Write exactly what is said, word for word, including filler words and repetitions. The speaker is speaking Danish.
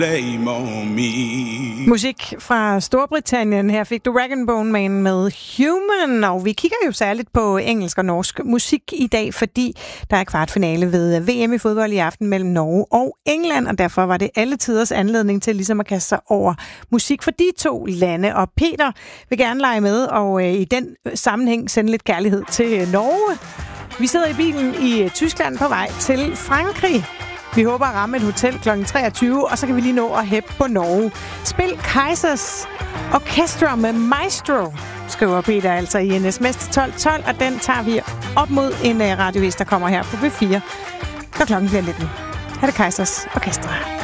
Blame on me. Musik fra Storbritannien. Her fik du Rag and Bone Man med Human. Og vi kigger jo særligt på engelsk og norsk musik i dag, fordi der er kvartfinale ved V M i fodbold i aften mellem Norge og England, og derfor var det alle tiders anledning til ligesom at kaste sig over musik for de to lande. Og Peter vil gerne lege med, og øh, i den sammenhæng sende lidt kærlighed til Norge. Vi sidder i bilen i Tyskland på vej til Frankrig. Vi håber at ramme et hotel klokken treogtyve, og så kan vi lige nå at hæppe på Norge. Spil Kaizers Orchestra med Maestro, skriver Peter altså i en sms til tolv tolv, og den tager vi op mod en radiovis, der kommer her på B fire, når klokken bliver nitten. Her er det Kaizers Orchestra.